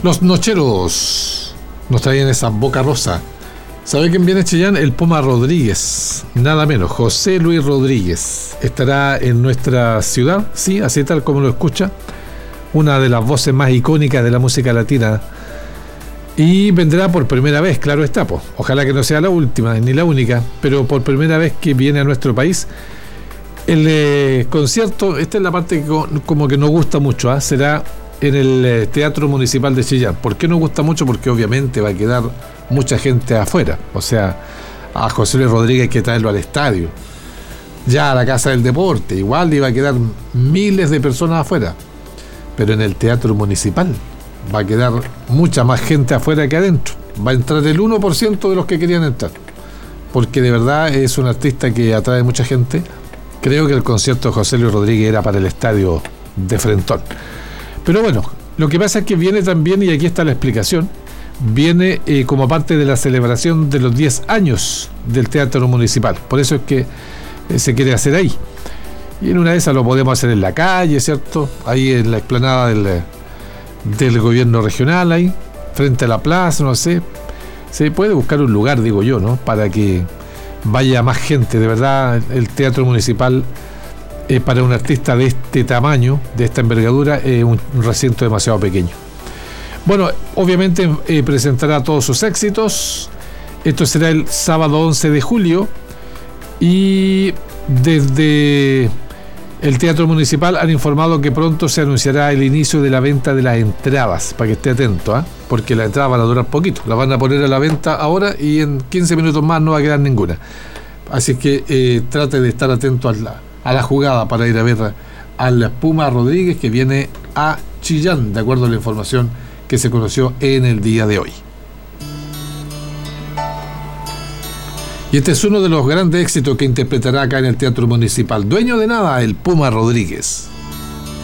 Los Nocheros nos traían esa Boca Rosa. ¿Sabe quién viene, Chillán? El Puma Rodríguez, nada menos, José Luis Rodríguez. Estará en nuestra ciudad, sí, así tal como lo escucha, una de las voces más icónicas de la música latina. Y vendrá por primera vez, claro está, pues. Ojalá que no sea la última ni la única, pero por primera vez que viene a nuestro país. El concierto, esta es la parte que como que nos gusta mucho, será en el Teatro Municipal de Chillán. ¿Por qué nos gusta mucho? Porque obviamente va a quedar mucha gente afuera. O sea, a José Luis Rodríguez hay que traerlo al estadio, ya a la Casa del Deporte, igual iba a quedar miles de personas afuera, pero en el Teatro Municipal va a quedar mucha más gente afuera que adentro. Va a entrar el 1% de los que querían entrar, porque de verdad es un artista que atrae mucha gente. Creo que el concierto de José Luis Rodríguez era para el estadio de Frentón. Pero bueno, lo que pasa es que viene también, y aquí está la explicación, viene como parte de la celebración de los 10 años del Teatro Municipal. Por eso es que se quiere hacer ahí. Y en una de esas lo podemos hacer en la calle, ¿cierto? Ahí en la explanada del gobierno regional, ahí, frente a la plaza, no sé. Se puede buscar un lugar, digo yo, ¿no? Para que vaya más gente. De verdad, el Teatro Municipal, para un artista de este tamaño, de esta envergadura, es un recinto demasiado pequeño. Bueno, obviamente presentará todos sus éxitos. Esto será el sábado 11 de julio. Y desde el Teatro Municipal han informado que pronto se anunciará el inicio de la venta de las entradas, para que esté atento, porque las entradas van a durar poquito. Las van a poner a la venta ahora y en 15 minutos más no va a quedar ninguna. Así que trate de estar atento a la jugada para ir a ver al Puma Rodríguez, que viene a Chillán, de acuerdo a la información que se conoció en el día de hoy. Y este es uno de los grandes éxitos que interpretará acá en el Teatro Municipal. Dueño de nada, el Puma Rodríguez.